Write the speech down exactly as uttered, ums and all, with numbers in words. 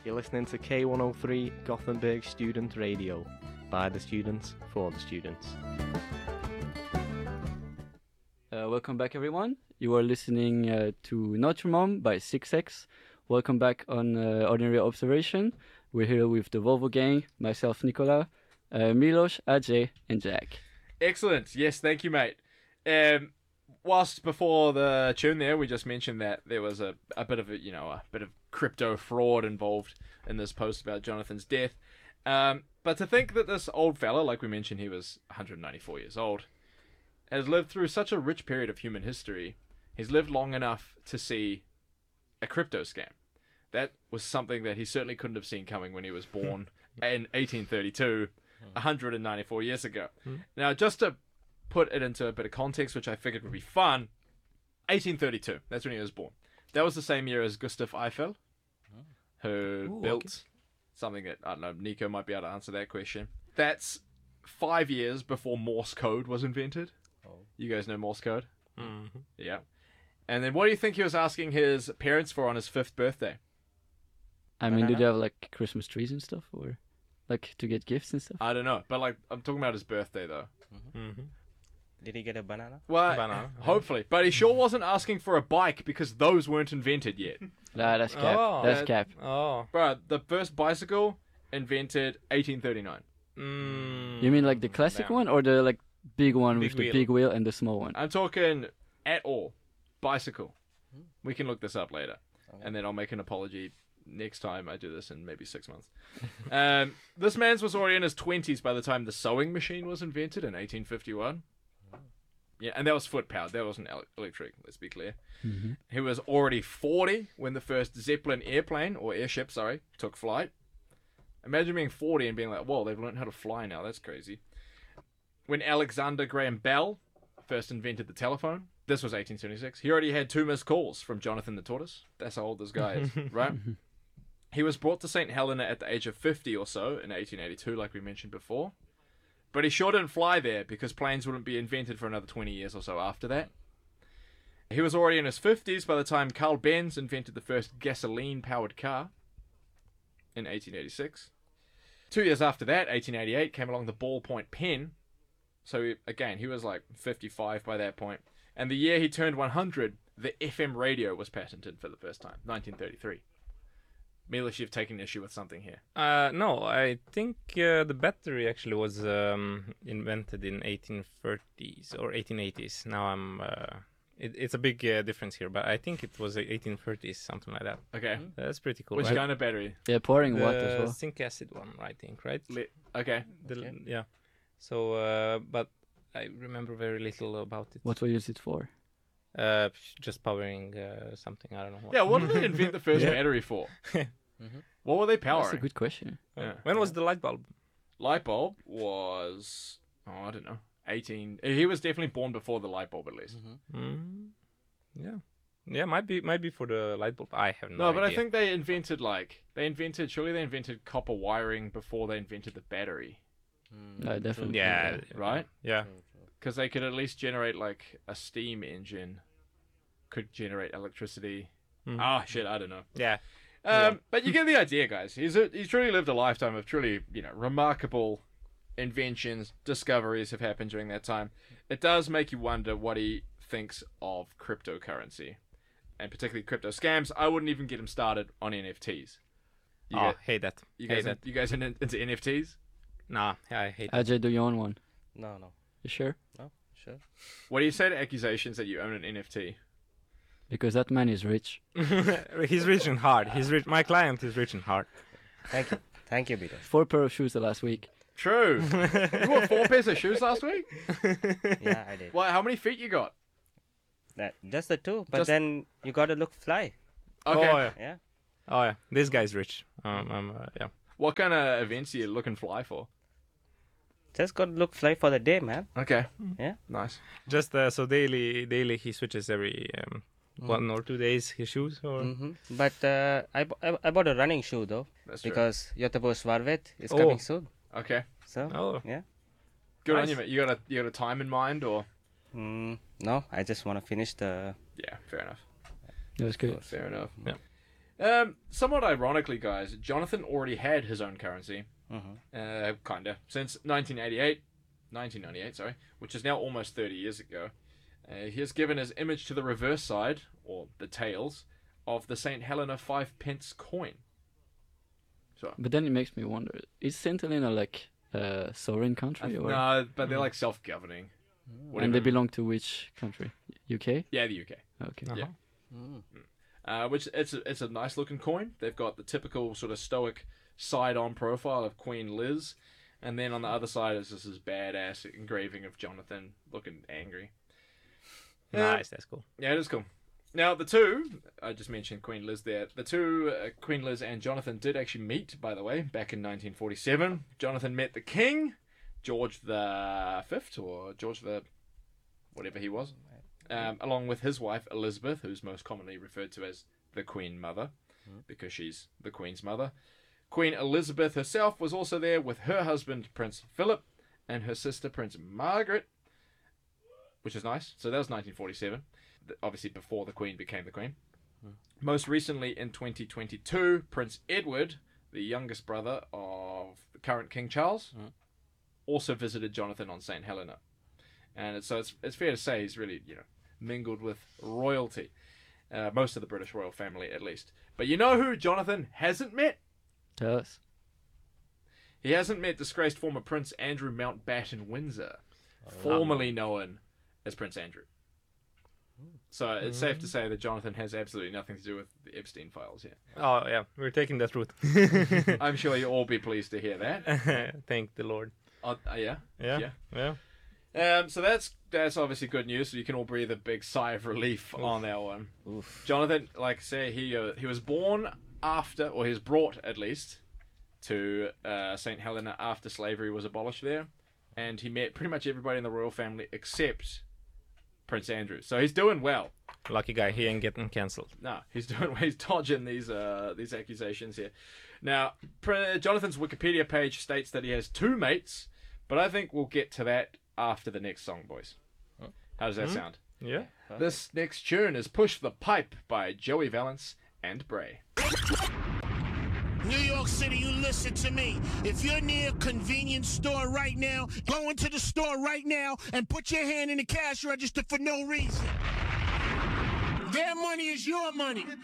You're listening to K one oh three Gothenburg Student Radio. By the students, for the students. Uh, welcome back, everyone. You are listening uh, to Notre Mom by six X. Welcome back on uh, Ordinary Observation. We're here with the Volvo gang, myself, Nicola, uh, Milos, Ajay, and Jack. Excellent. Yes, thank you, mate. Um, whilst before the tune there, we just mentioned that there was a, a bit of a, you know, a bit of crypto fraud involved in this post about Jonathan's death. Um, but to think that this old fella, like we mentioned, he was one hundred ninety-four years old, has lived through such a rich period of human history. He's lived long enough to see a crypto scam. That was something that he certainly couldn't have seen coming when he was born in eighteen thirty-two, one hundred ninety-four years ago. Now, just to put it into a bit of context, which I figured would be fun, eighteen thirty-two, that's when he was born. That was the same year as Gustav Eiffel, who Ooh, built okay. something that, I don't know, Nico might be able to answer that question. That's five years before Morse code was invented. Oh. You guys know Morse code? Mm-hmm. Yeah. And then what do you think he was asking his parents for on his fifth birthday? I mean, do Banana? they have like Christmas trees and stuff, or like to get gifts and stuff? I don't know, but like I'm talking about his birthday though. Mm-hmm. Did he get a banana? Well, Banana. hopefully, but he sure wasn't asking for a bike because those weren't invented yet. Nah, that's cap. Oh, that's that- cap. Oh. Bro, the first bicycle invented eighteen thirty-nine. Mm. You mean like the classic Damn. one, or the like big one Big with the wheel. big wheel and the small one? I'm talking at all bicycle. We can look this up later, and then I'll make an apology next time I do this in maybe six months. um, this man's was already in his twenties by the time the sewing machine was invented in eighteen fifty-one. Yeah, and that was foot powered. That wasn't el- electric. Let's be clear. Mm-hmm. He was already forty when the first Zeppelin airplane or airship, sorry, took flight. Imagine being forty and being like, "Whoa, they've learned how to fly now. That's crazy." When Alexander Graham Bell first invented the telephone, this was eighteen seventy-six. He already had two missed calls from Jonathan the Tortoise. That's how old this guy is, right? He was brought to Saint Helena at the age of fifty or so in eighteen eighty-two, like we mentioned before. But he sure didn't fly there because planes wouldn't be invented for another twenty years or so after that. He was already in his fifties by the time Carl Benz invented the first gasoline-powered car in eighteen eighty-six. Two years after that, eighteen eighty-eight, came along the ballpoint pen. So, he, again, he was like fifty-five by that point. And the year he turned one hundred, the F M radio was patented for the first time, nineteen thirty-three. Milos, you've taken issue with something here. Uh, no, I think uh, the battery actually was um, invented in eighteen thirties or eighteen eighties. Now I'm. Uh, it, it's a big uh, difference here, but I think it was uh, eighteen thirties, something like that. Okay. That's pretty cool. Which right? kind of battery? Yeah, pouring the water as well. zinc acid one, I think, right? Li- okay. The, Okay. Yeah. So, uh, but I remember very little about it. What we use it for? Uh, just powering uh, something. I don't know what. Yeah, what did they invent the first Yeah. battery for? Mhm. What were they That's a powering? good question. Yeah. When was the light bulb? Light bulb was, oh, I don't know, eighteen. He was definitely born before the light bulb, at least. Mhm. Mm, yeah, yeah, might be, might be for the light bulb. I have no, No, but I idea. think they invented, like, they invented, surely they invented copper wiring before they invented the battery, Mm, No, definitely. Yeah, right? yeah. true, true. Because they could at least generate, like, a steam engine could generate electricity. Mm. Ah, shit, I don't know. Yeah. Um, But you get the idea, guys. He's a, he's truly lived a lifetime of truly, you know, remarkable inventions, discoveries have happened during that time. It does make you wonder what he thinks of cryptocurrency, and particularly crypto scams. I wouldn't even get him started on N F Ts. You, oh, guys, hate that. you hate guys, that. you guys in, into N F Ts? Nah, I hate that. Ajay, do you own one? No, no, You sure? no, sure. What do you say to accusations that you own an N F T? Because that man is rich. He's rich and hard. He's rich. My client is rich and hard. Thank you, thank you, Peter. Four pair of shoes the last week. True. You bought four pairs of shoes last week? Yeah, I did. Well, how many feet you got? That just the two, but Just- then you gotta look fly. Okay. Oh yeah. Yeah. Oh yeah. This guy's rich. Um, um uh, yeah. What kind of events are you looking fly for? Just gotta look fly for the day, man. Okay. Yeah. Nice. Just uh, so daily, daily he switches every um, one or two days his shoes or. Mm-hmm. But uh, I, bu- I I bought a running shoe though That's true. because Göteborgs Varvet is Oh. coming soon. Okay. So Oh. yeah. Good on Nice. you, mate. You got a you got a time in mind, or Mm, no, I just wanna finish the. yeah, fair enough. That's good. Fair enough. Yeah. Um, somewhat ironically, guys, Jonathan already had his own currency, Mhm. uh, kinda, since nineteen eighty-eight, nineteen ninety-eight, sorry, which is now almost thirty years ago. Uh, he has given his image to the reverse side, or the tails, of the Saint Helena five pence coin. So, But then it makes me wonder: is Saint Helena like a sovereign country, or no, but they're like self-governing. and Whatever. they belong to which country? U K. Yeah, the U K. Okay. Uh-huh. Yeah. Mm. Uh, which it's a, it's a nice looking coin. They've got the typical sort of stoic side-on profile of Queen Liz, and then on the other side is just this badass engraving of Jonathan looking angry. Yeah. Nice, that's cool. Yeah, it is cool. Now the two, I just mentioned Queen Liz there. The two, uh, Queen Liz and Jonathan, did actually meet, by the way, back in nineteen forty-seven. Jonathan met the King, George the Fifth, or George the whatever he was. Um, along with his wife Elizabeth, who's most commonly referred to as the Queen Mother, because she's the Queen's mother. Queen Elizabeth herself was also there with her husband Prince Philip and her sister Prince Margaret, which is nice. So that was nineteen forty-seven, obviously before the Queen became the Queen. Most recently in twenty twenty-two, Prince Edward, the youngest brother of the current King Charles, also visited Jonathan on Saint Helena. And it's, so it's, it's fair to say he's really, you know, mingled with royalty. Uh, most of the British royal family, at least. But you know who Jonathan hasn't met? Tell us. He hasn't met disgraced former Prince Andrew Mountbatten Windsor, formerly known as Prince Andrew. So it's safe to say that Jonathan has absolutely nothing to do with the Epstein files here. Oh yeah, we're taking that route. I'm sure you'll all be pleased to hear that. Thank the Lord. Uh, uh, yeah? Yeah, Yeah. yeah. Um, so that's that's obviously good news. So you can all breathe a big sigh of relief on that one. Oof. Jonathan, like I say, he uh, he was born after, or he was brought at least, to uh, Saint Helena after slavery was abolished there, and he met pretty much everybody in the royal family except Prince Andrew. So he's doing well. Lucky guy, he ain't getting cancelled. No, he's doing he's dodging these uh these accusations here. Now, Pr- Jonathan's Wikipedia page states that he has two mates, but I think we'll get to that after the next song, boys. How does that sound? Yeah. This next tune is Push the Pipe by Joey Valance and Bray. New York City, you listen to me. If you're near a convenience store right now, go into the store right now and put your hand in the cash register for no reason. Their money is your money.